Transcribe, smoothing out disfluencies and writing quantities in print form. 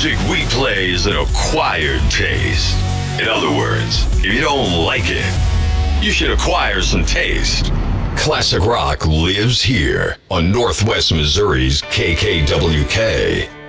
music we play is an acquired taste. In other words, if you don't like it, you should acquire some taste. Classic rock lives here on Northwest Missouri's KKWK.